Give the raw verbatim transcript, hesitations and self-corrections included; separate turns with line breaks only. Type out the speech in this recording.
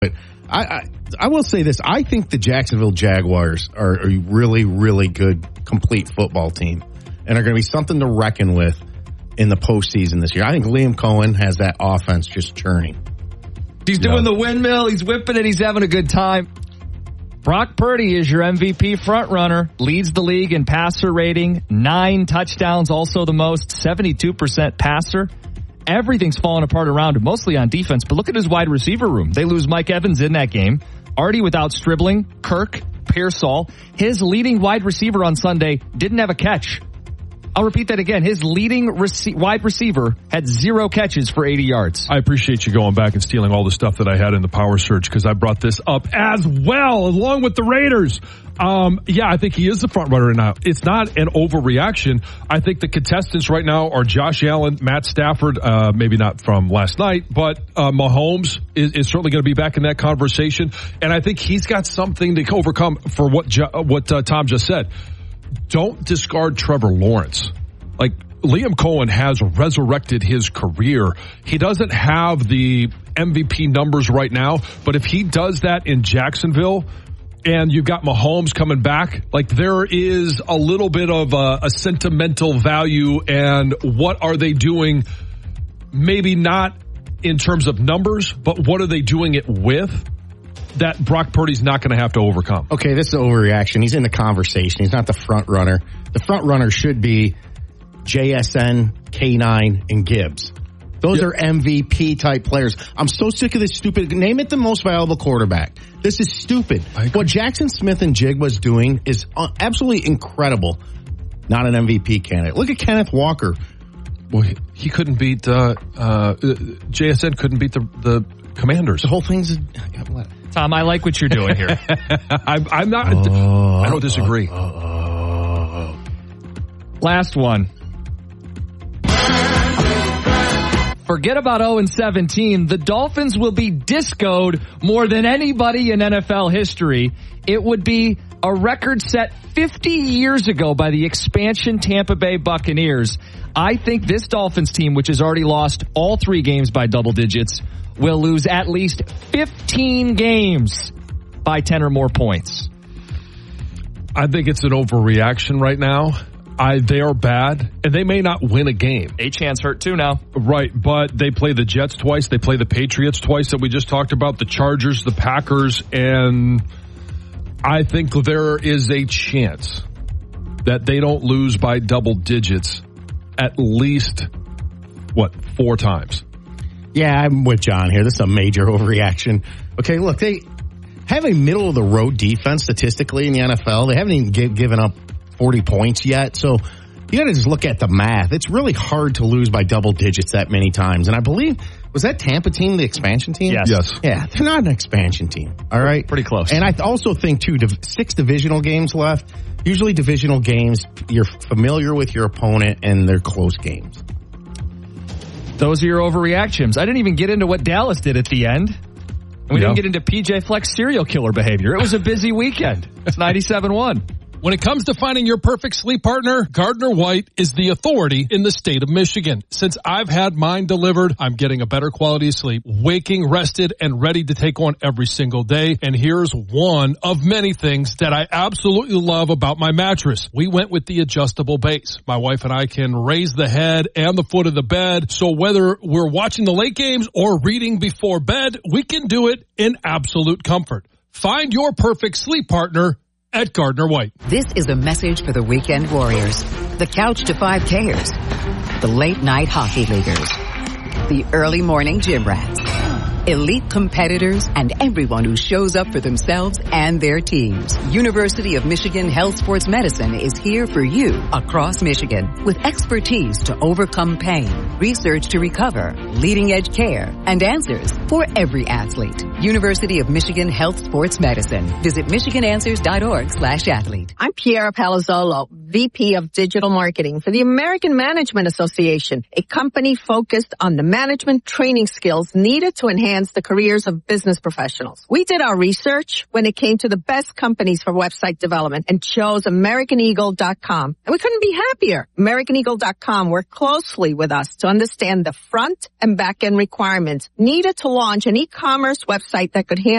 But I, I, I will say this. I think the Jacksonville Jaguars are a really, really good, complete football team and are going to be something to reckon with in the postseason this year. I think Liam Cohen has that offense just churning.
He's doing yeah. the windmill. He's whipping it. He's having a good time. Brock Purdy is your M V P frontrunner. Leads the league in passer rating. Nine touchdowns, also the most. seventy-two percent passer. Everything's falling apart around him, mostly on defense. But look at his wide receiver room. They lose Mike Evans in that game. Already without Stribling, Kirk, Pearsall. His leading wide receiver on Sunday didn't have a catch. I'll repeat that again. His leading rec- wide receiver had zero catches for eighty yards.
I appreciate you going back and stealing all the stuff that I had in the power search because I brought this up as well, along with the Raiders. Um, yeah, I think he is the front runner now. It's not an overreaction. I think the contestants right now are Josh Allen, Matt Stafford, uh, maybe not from last night, but uh, Mahomes is, is certainly going to be back in that conversation. And I think he's got something to overcome for what jo- what uh, Tom just said. Don't discard Trevor Lawrence. Like, Liam Cohen has resurrected his career. He doesn't have the M V P numbers right now, but if he does that in Jacksonville and you've got Mahomes coming back, like, there is a little bit of a, a sentimental value, and what are they doing? Maybe not in terms of numbers, but what are they doing it with? That Brock Purdy's not going to have to overcome.
Okay, this is an overreaction. He's in the conversation. He's not the front runner. The front runner should be J S N, K nine, and Gibbs. Those yep. are M V P type players. I'm so sick of this stupid. Name it the most valuable quarterback. This is stupid. What Jackson Smith and Jig was doing is absolutely incredible. Not an M V P candidate. Look at Kenneth Walker.
Well, he, he couldn't beat uh, uh, J S N. Couldn't beat the the Commanders.
The whole thing's.
Tom, I like what you're doing here.
I'm, I'm not. Uh, I don't disagree. Uh,
uh, Last one. Forget about oh and seventeen. The Dolphins will be discoed more than anybody in N F L history. It would be a record set fifty years ago by the expansion Tampa Bay Buccaneers. I think this Dolphins team, which has already lost all three games by double digits, will lose at least fifteen games by ten or more points.
I think it's an overreaction right now. I, they are bad, and they may not win a game.
Achane's hurt too now.
Right, but they play the Jets twice. They play the Patriots twice that we just talked about, the Chargers, the Packers, and I think there is a chance that they don't lose by double digits at least, what, four times.
Yeah, I'm with John here. This is a major overreaction. Okay, look, they have a middle-of-the-road defense statistically in the N F L. They haven't even give, given up forty points yet, so you got to just look at the math. It's really hard to lose by double digits that many times. And I believe, was that Tampa team the expansion team?
Yes.
yes.
Yeah, they're not an expansion team, all right?
Pretty close.
And I also think, too, div- six divisional games left. Usually divisional games, you're familiar with your opponent, and they're close games.
Those are your overreactions. I didn't even get into what Dallas did at the end. And we yeah. didn't get into P J Fleck's serial killer behavior. It was a busy weekend. It's ninety-seven one.
When it comes to finding your perfect sleep partner, Gardner White is the authority in the state of Michigan. Since I've had mine delivered, I'm getting a better quality of sleep, waking rested and ready to take on every single day. And here's one of many things that I absolutely love about my mattress. We went with the adjustable base. My wife and I can raise the head and the foot of the bed. So whether we're watching the late games or reading before bed, we can do it in absolute comfort. Find your perfect sleep partner at Gardner White.
This is a message for the weekend warriors, the couch to five Kers, the late night hockey leaguers, the early morning gym rats, elite competitors, and everyone who shows up for themselves and their teams. University of Michigan Health Sports Medicine is here for you across Michigan with expertise to overcome pain, research to recover, leading edge care, and answers for every athlete. University of Michigan Health Sports Medicine. Visit michigan answers dot org slash athlete.
I'm Kiara Palazzolo, V P of Digital Marketing for the American Management Association, a company focused on the management training skills needed to enhance the careers of business professionals. We did our research when it came to the best companies for website development and chose American Eagle dot com. And we couldn't be happier. American Eagle dot com worked closely with us to understand the front and back end requirements needed to launch an e-commerce website that could handle